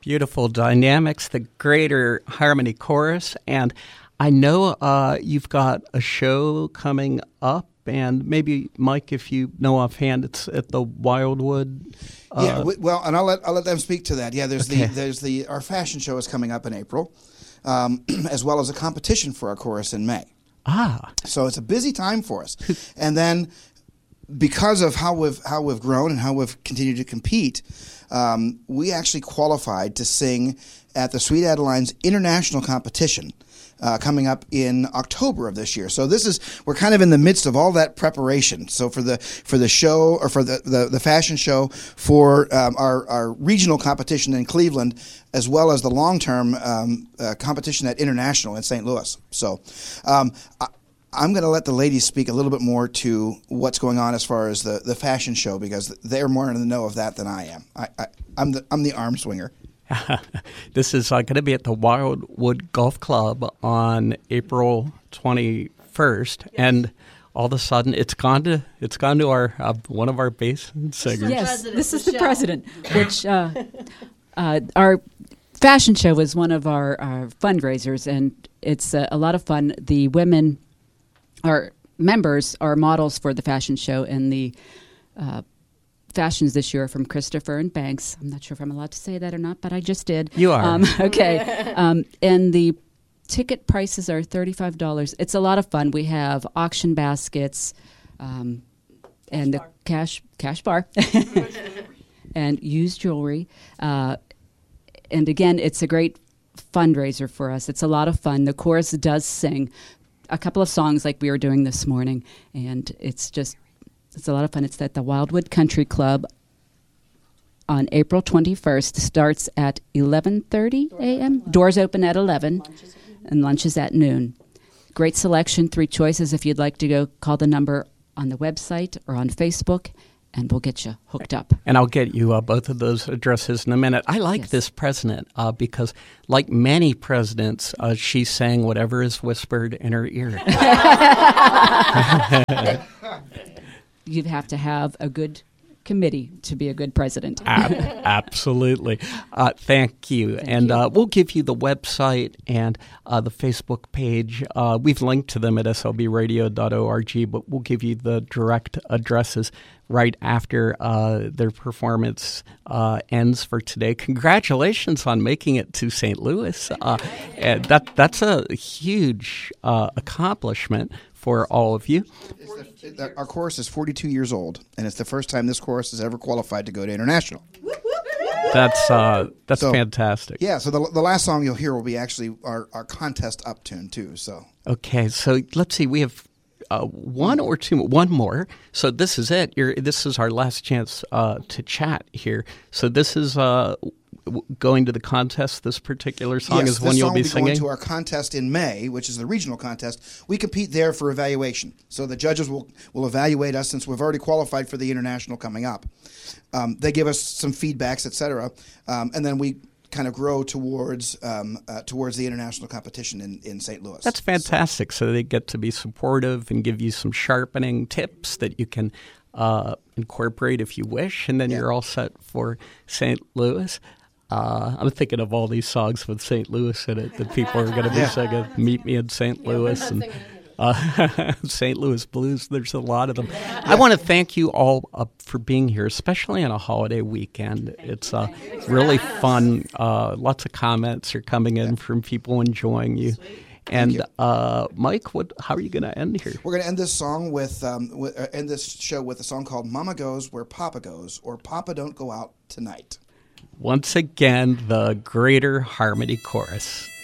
Beautiful dynamics, the Greater Harmony Chorus. And I know you've got a show coming up, and maybe, Mike, if you know offhand, it's at the Wildwood. And I'll let them speak to that. Yeah, our fashion show is coming up in April, as well as a competition for our chorus in May. So it's a busy time for us. And then, because of how we've grown and how we've continued to compete, we actually qualified to sing at the Sweet Adelines International Competition coming up in October of this year. So we're kind of in the midst of all that preparation. So for the show, or for the fashion show, for our regional competition in Cleveland, as well as the long-term competition at International in St. Louis. So I'm going to let the ladies speak a little bit more to what's going on as far as the fashion show, because they're more in the know of that than I am. I'm the arm swinger. This is going to be at the Wildwood Golf Club on April 21st, and all of a sudden it's gone to our one of our basin singers. Yes, this is the president, which our fashion show is one of our fundraisers, and it's a lot of fun. The women, our members, are models for the fashion show, and the fashions this year are from Christopher and Banks. I'm not sure if I'm allowed to say that or not, but I just did. You are. Okay. And the ticket prices are $35. It's a lot of fun. We have auction baskets and the cash bar and used jewelry. And again, it's a great fundraiser for us. It's a lot of fun. The chorus does sing a couple of songs like we were doing this morning, and it's a lot of fun. It's at the Wildwood Country Club on April 21st. Starts at 11:30 a.m. Doors open at 11, and lunch is at noon. Great selection, 3 choices. If you'd like to go, call the number on the website or on Facebook, and we'll get you hooked up. And I'll get you both of those addresses in a minute. I like this president because, like many presidents, she sang whatever is whispered in her ear. You'd have to have a good committee to be a good president. Absolutely. Thank you. Thank you. We'll give you the website and the Facebook page. We've linked to them at slbradio.org, but we'll give you the direct addresses right after their performance ends for today. Congratulations on making it to St. Louis. And that's a huge accomplishment for all of you. Our chorus is 42 years old, and it's the first time this chorus has ever qualified to go to International. That's fantastic. Yeah, so the last song you'll hear will be actually our contest up tune, too. So okay, so let's see. We have one more. So this is it. This is our last chance to chat here. So this is going to the contest. This particular song is one you'll be singing? Going to our contest in May, which is the regional contest. We compete there for evaluation. So the judges will evaluate us since we've already qualified for the International coming up. They give us some feedbacks, etc., and then we kind of grow towards the international competition in St. Louis. That's fantastic. So they get to be supportive and give you some sharpening tips that you can incorporate if you wish, and then you're all set for St. Louis. I'm thinking of all these songs with St. Louis in it that people are going to be singing. Meet Me in St. Louis and St. Louis Blues. There's a lot of them. I want to thank you all for being here, especially on a holiday weekend. It's really fun. Lots of comments are coming in from people enjoying you. And Mike, how are you going to end here? We're going to end this song end this show with a song called "Mama Goes Where Papa Goes," or "Papa Don't Go Out Tonight." Once again, the Greater Harmony Chorus.